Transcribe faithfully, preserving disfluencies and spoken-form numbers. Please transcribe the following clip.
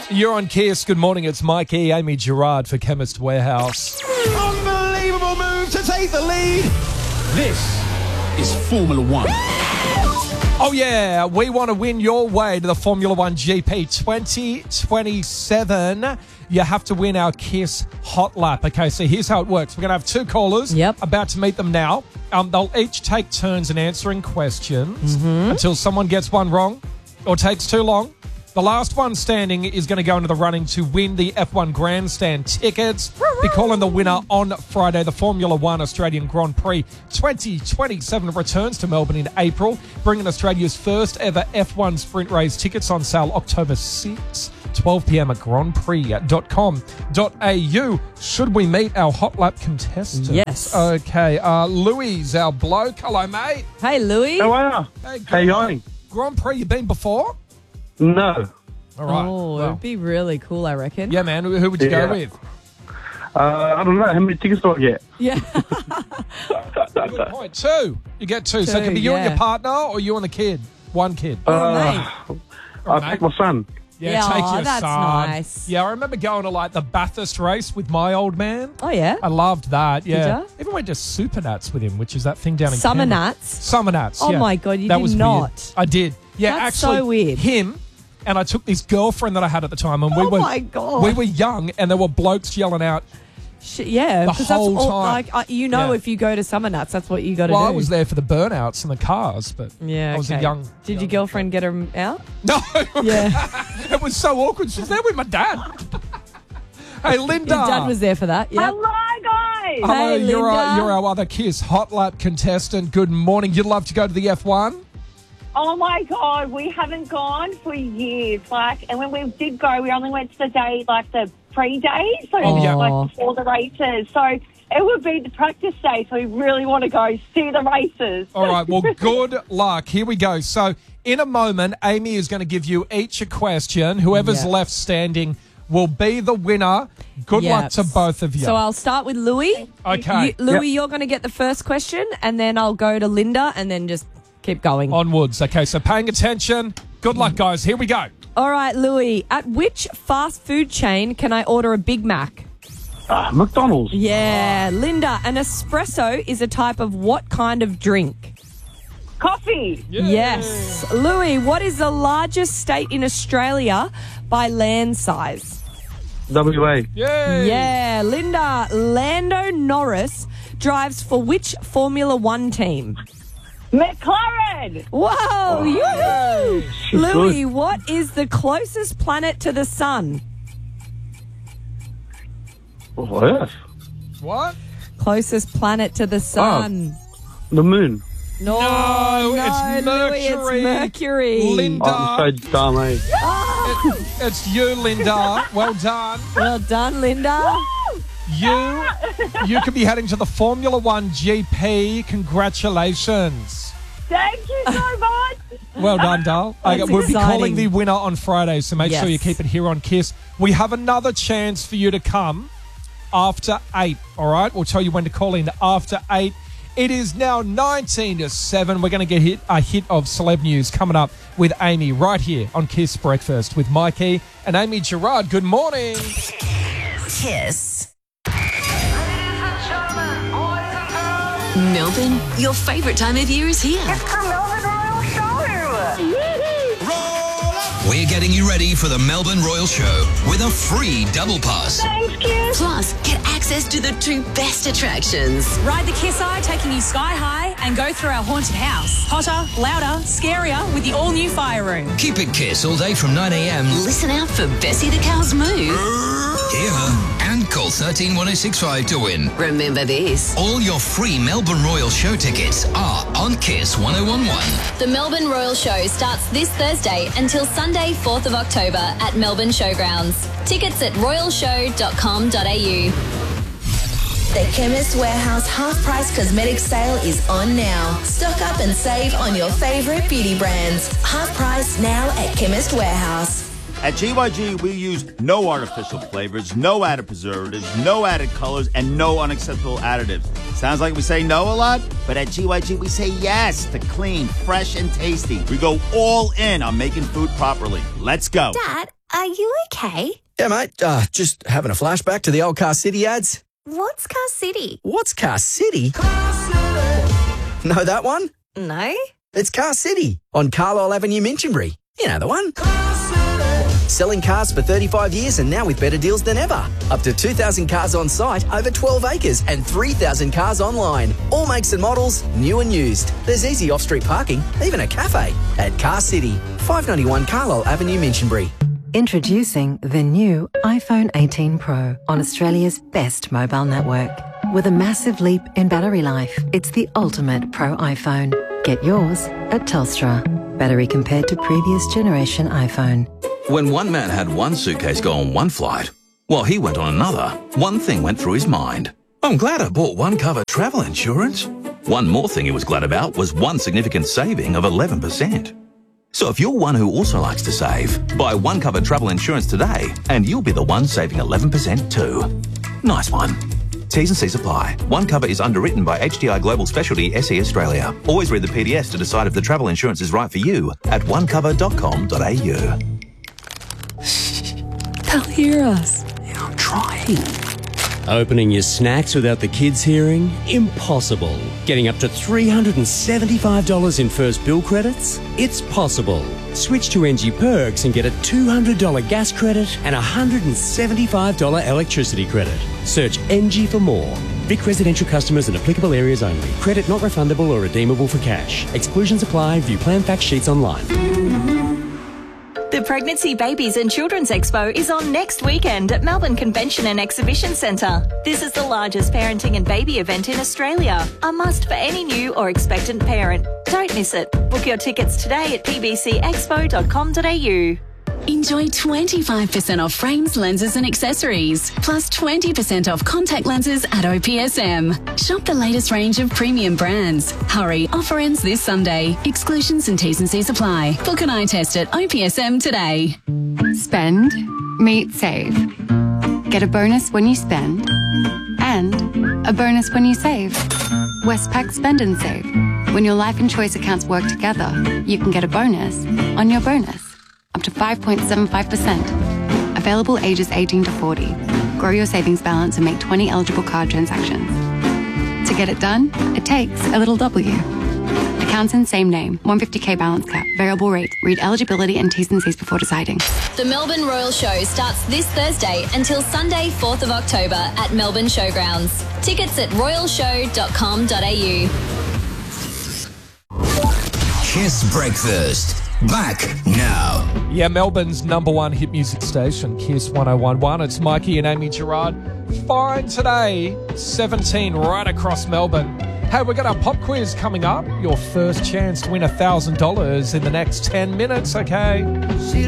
You're on Kiss. Good morning. It's Mikey, Amy Gerard for Chemist Warehouse. Unbelievable move to take the lead. This is Formula One. Oh, yeah. We want to win your way to the Formula One G P twenty twenty-seven. You have to win our Kiss Hot Lap. Okay, so here's how it works. We're going to have two callers. Yep. About to meet them now. Um, they'll each take turns in answering questions Mm-hmm. until someone gets one wrong or takes too long. The last one standing is going to go into the running to win the F one Grandstand tickets. Be calling the winner on Friday. The Formula One Australian Grand Prix twenty twenty-seven returns to Melbourne in April, bringing Australia's first ever F one sprint race tickets on sale October sixth, twelve p.m. at grand prix dot com dot a u. Should we meet our Hot Lap contestants? Yes. Okay. Uh, Louis, our bloke. Hello, mate. Hey, Louis. How are you? Hey, How you going? Grand Prix, you been before? No. All right. Oh, well, it'd be really cool, I reckon. yeah, man. Who who would you Yeah. go with? Uh, I don't know. How many tickets do I get? Yeah. Good point. Two. You get two. so it can Two, be you and yeah. your partner or you and the kid. One kid. Oh, mate. I mate. take my son. Yeah, Yeah, take aw, your that's son. nice. Yeah, I remember going to like the Bathurst race with my old man. Oh, yeah. I loved that. Yeah. ya? Even went to Super Nats with him, which is that thing down in Summer Canberra. Nats. Summer Nats. Oh yeah. my God, you that did was not. Weird. I did. Yeah, That's actually, so weird. Him and I took this girlfriend that I had at the time, and we Oh were my God. we were young, and there were blokes yelling out. Sh- yeah, The 'cause whole that's all, time. like uh, you know, Yeah. if you go to Summer Nuts, that's what you got to Well, do. I was there for the burnouts and the cars, but Yeah, I was okay. a young. Did young your girlfriend get her out? No. Yeah. It was so awkward. She's there with my dad. Hey, Linda. Your dad was there for that. Yeah. Hello, guys. Hello, Hey, you're, our, Linda. you're our other Kiss Hot Lap contestant. Good morning. You'd love to go to the F one? Oh my God, we haven't gone for years. Like, and when we did go, we only went to the day, like the pre-day, so Oh, yeah. like before the races. So it would be the practice day. So we really want to go see the races. All right, well, good luck. Here we go. So, in a moment, Amy is going to give you each a question. Whoever's Yeah. left standing will be the winner. Good luck Yes. to both of you. So I'll start with Louis. Okay. You, Louis, you're going to get the first question, and then I'll go to Linda, and then just keep going. Onwards. Okay, so paying attention. Good luck, guys. Here we go. All right, Louis. At which fast food chain can I order a Big Mac? Ah, McDonald's. Yeah, Linda. An espresso is a type of what kind of drink? Coffee. Yes. Louis, what is the largest state in Australia by land size? W A. Yay. Yeah, Linda. Lando Norris drives for which Formula One team? McLaren. Whoa! yoo-hoo! she's Louis, good. what is the closest planet to the sun? Oh, Earth. What? Closest planet to the sun. The moon. No, No, no, it's Louis, Mercury. it's Mercury. Linda. I'm so dumb, eh? It's you, Linda. Well done. Well done, Linda. You you could be heading to the Formula One G P. Congratulations. Thank you so much. Well done, Dal. That's we'll be calling exciting. the winner on Friday, so make Yes. sure you keep it here on Kiss. We have another chance for you to come after eight, all right? We'll tell you when to call in after eight. It is now nineteen to seven. We're going to get hit, a hit of celeb news coming up with Amy right here on Kiss Breakfast with Mikey and Amy Gerard. Good morning. Kiss. Melbourne, your favourite time of year is here. It's the Melbourne Royal Show. We're getting you ready for the Melbourne Royal Show with a free double pass. Thank you. Plus, get access to the two best attractions. Ride the Kiss Eye, taking you sky high, and go through our haunted house. Hotter, louder, scarier with the all-new fire room. Keep it Kiss all day from nine a.m. Listen out for Bessie the Cow's move. Hear her and call one three one oh six five to win. Remember this. All your free Melbourne Royal Show tickets are on Kiss one oh one one. The Melbourne Royal Show starts this Thursday until Sunday, fourth of October at Melbourne Showgrounds. Tickets at royal show dot com dot a u. The Chemist Warehouse half-price cosmetic sale is on now. Stock up and save on your favourite beauty brands. Half price now at Chemist Warehouse. At G Y G, we use no artificial flavors, no added preservatives, no added colors, and no unacceptable additives. Sounds like we say no a lot, but at G Y G, we say yes to clean, fresh, and tasty. We go all in on making food properly. Let's go. Dad, Are you okay? Yeah, mate. Uh, just having a flashback to the old Car City ads. What's Car City? What's Car City? Car City. Know that one? No. It's Car City on Carlisle Avenue, Minchinbury. You know the one. Car City. Selling cars for thirty-five years and now with better deals than ever. Up to two thousand cars on site, over twelve acres and three thousand cars online. All makes and models, new and used. There's easy off-street parking, even a cafe. At Car City, five ninety-one Carlisle Avenue, Minchinbury. Introducing the new iPhone eighteen Pro on Australia's best mobile network. With a massive leap in battery life, it's the ultimate Pro iPhone. Get yours at Telstra. Battery compared to previous generation iPhone. When one man had one suitcase go on one flight, while he went on another, one thing went through his mind. I'm glad I bought one cover travel insurance. One more thing he was glad about was one significant saving of eleven percent. So if you're one who also likes to save, buy one cover travel insurance today and you'll be the one saving eleven percent too. Nice one. T's and C's apply. One cover is underwritten by H D I Global Specialty S E Australia. Always read the P D S to decide if the travel insurance is right for you at one cover dot com dot a u. They'll hear us. Yeah, I'm trying. Opening your snacks without the kids hearing? Impossible. Getting up to three hundred seventy-five dollars in first bill credits? It's possible. Switch to N G Perks and get a two hundred dollars gas credit and a one hundred seventy-five dollars electricity credit. Search N G for more. Vic residential customers in applicable areas only. Credit not refundable or redeemable for cash. Exclusions apply. View plan fact sheets online. The Pregnancy, Babies and Children's Expo is on next weekend at Melbourne Convention and Exhibition Centre. This is the largest parenting and baby event in Australia. A must for any new or expectant parent. Don't miss it. Book your tickets today at p b c expo dot com dot a u. Enjoy twenty-five percent off frames, lenses and accessories, plus twenty percent off contact lenses at O P S M. Shop the latest range of premium brands. Hurry, offer ends this Sunday. Exclusions and T's and C's apply. Book an eye test at O P S M today. Spend, meet, save. Get a bonus when you spend and a bonus when you save. Westpac Spend and Save. When your life and choice accounts work together, you can get a bonus on your bonus. Up to five point seven five percent. Available ages eighteen to forty. Grow your savings balance and make twenty eligible card transactions. To get it done, it takes a little W. Accounts in same name. one hundred fifty k balance cap. Variable rate. Read eligibility and T's and C's before deciding. The Melbourne Royal Show starts this Thursday until Sunday, fourth of October at Melbourne Showgrounds. Tickets at royal show dot com dot a u. Kiss Breakfast. Back now. Yeah, Melbourne's number one hit music station, Kiss one oh one point one. It's Mikey and Amy Gerard. Fine today, seventeen right across Melbourne. Hey, we've got our pop quiz coming up. Your first chance to win one thousand dollars in the next ten minutes, okay?